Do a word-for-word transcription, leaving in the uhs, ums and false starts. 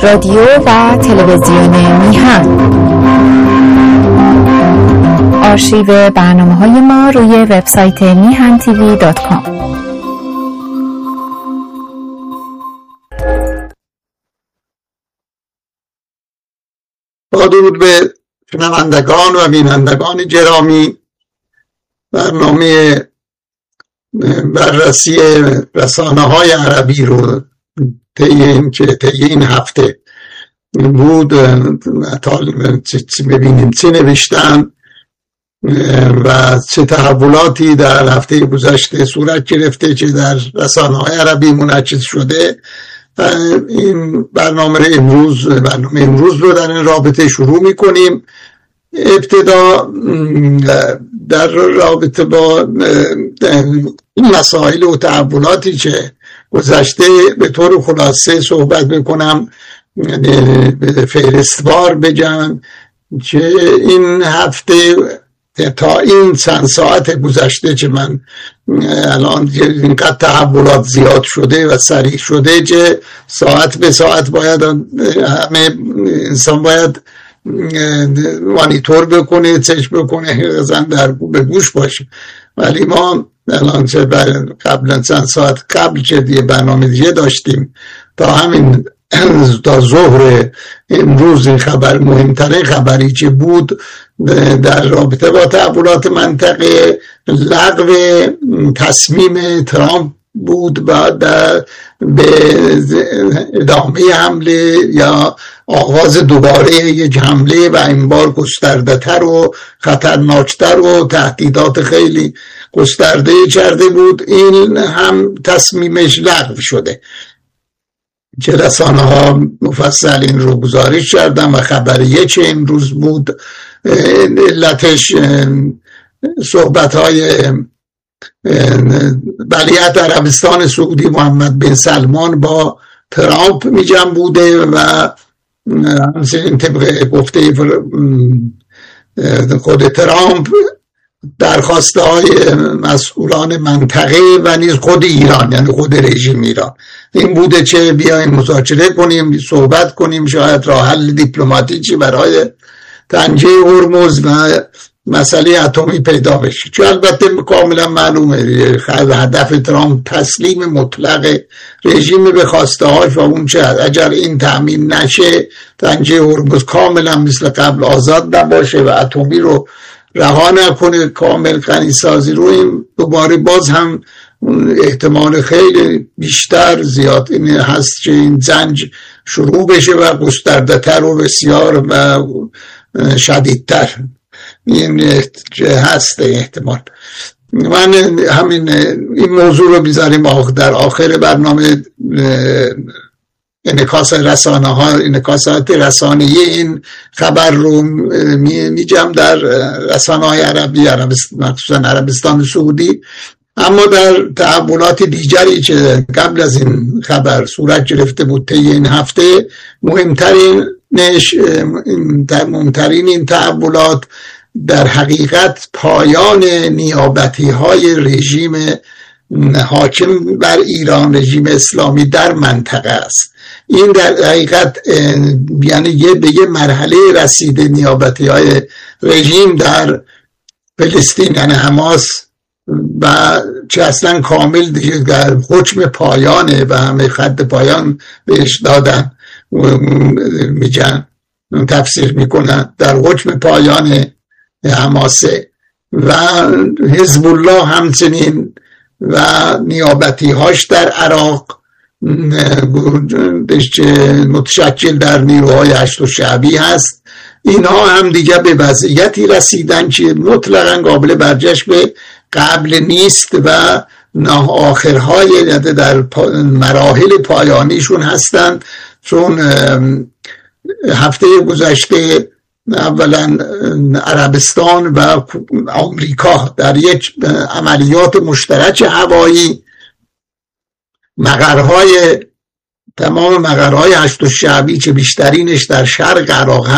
رادیو و تلویزیون میهن. آرشیو برنامه‌های ما روی وبسایت میهن تیوی دات کام. با درود به شنوندگان و بینندگان گرامی، برنامه بررسی رسانه‌های عربی رو طی این که طی این هفته بود ببینیم چه نوشتن و چه تحولاتی در هفته گذشته صورت گرفته که در رسانه‌های عربی منعکس شده. این برنامه رو امروز برنامه امروز رو در این رابطه شروع می‌کنیم. ابتدا در رابطه با این مسائل و تحولاتی که گذشته به طور خلاصه صحبت بکنم، به فهرستوار بگم که این هفته تا این چند ساعت گذشته که من الان اینقدر تحولات زیاد شده و سریع شده که ساعت به ساعت باید همه انسان باید مانیتور بکنه، چشم بکنه، زن در به گوش باشه. ولی ما الان چه قبلا چند ساعت قبل که دیگه برنامه دیگه داشتیم تا همین تا ظهر امروز این خبر مهمترین خبری که بود در رابطه با تحولات منطقه لغو تصمیم ترامپ بود و در به ادامه حمله یا آغاز دوباره یک حمله و این بار گسترده تر و خطرناکتر و تهدیدات خیلی گسترده کرده بود. این هم تصمیمش لغو شده که رسانه ها مفصل این رو گزارش کردن و خبریه که امروز بود علتش صحبت های ولیعهد عربستان سعودی محمد بن سلمان با ترامپ میجم بوده و همچنین طبق گفته خود ترامپ درخواسته های مسئولان منطقه و نیز خود ایران، یعنی خود رژیم ایران، این بوده که بیایم مذاکره کنیم، صحبت کنیم، شاید راه حل دیپلماتیکی برای تنجیه هرمز و مسئله اتمی پیدا بشه، که البته کاملا معلومه هدف ترامپ تسلیم مطلق رژیم به خواسته هاش و اون چه اگر این تأمین نشه تنجیه هرمز کاملا مثل قبل آزاد نباشه و اتمی رو رها نکنه، کامل غنی سازی رو، این دوباره باز هم احتمال خیلی بیشتر زیاد این هست که این زنج شروع بشه و گسترده تر و بسیار و شدیدتر این هست احتمال. من همین این موضوع رو بیزاریم در آخر برنامه، انعکاس رسانه ها، انعکاسات رسانه‌ای این خبر رو میجم در رسانه های عربی، مخصوصا عربستان سعودی. اما در تحولات دیگری که قبل از این خبر صورت گرفته بود طی این هفته، مهمترینش مهمترین این تحولات در حقیقت پایان نیابتی های رژیم حاکم بر ایران، رژیم اسلامی در منطقه است. این در حقیقت یعنی یه به یه مرحله رسیده نیابتی های رژیم در فلسطین، یعنی حماس، و چه اصلا کامل دیگه در حکم پایانه و همه خط پایان بهش دادن، میگن تفسیر میکنن در حکم پایان حماسه و حزب الله همچنین و نیابتی هاش در عراق متشکل در نیروهای هشت شعبی هست. اینها هم دیگه به وضعیتی رسیدن که مطلقاً قابل برجسته به قبل نیست و آخرهای در مراحل پایانیشون هستند، چون هفته گذشته اولا عربستان و آمریکا در یک عملیات مشترک هوایی مقرهای تمام مقرهای هشت شعبی که بیشترینش در شرق عراق